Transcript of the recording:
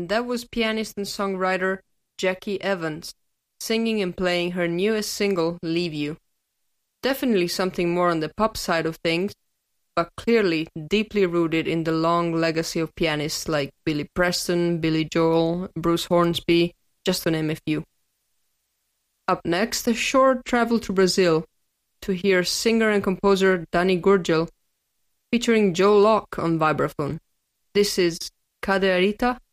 And that was pianist and songwriter Jackie Evans, singing and playing her newest single, Leave You. Definitely something more on the pop side of things, but clearly deeply rooted in the long legacy of pianists like Billy Preston, Billy Joel, Bruce Hornsby, just to name a few. Up next, a short travel to Brazil to hear singer and composer Danny Gurgel featuring Joe Locke on vibraphone. This is Cadeirita